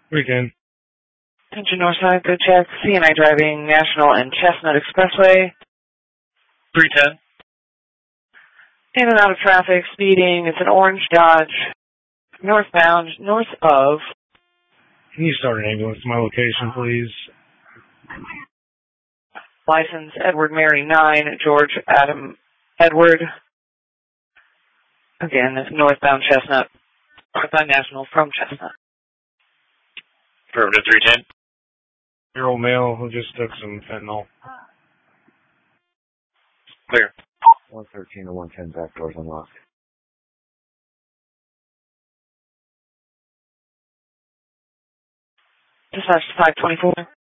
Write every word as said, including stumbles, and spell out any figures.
Weekend. Attention Northside, go check. C and I driving National and Chestnut Expressway. three ten. In and out of traffic, speeding. It's an orange Dodge. Northbound, north of. Can you start an ambulance to my location, please? License Edward Mary nine, George Adam Edward. Again, it's northbound Chestnut. Northbound National from Chestnut. Affirmative three ten. Your old male who just took some fentanyl. Clear. one thirteen to one ten, back doors unlocked. Dispatch five twenty-four.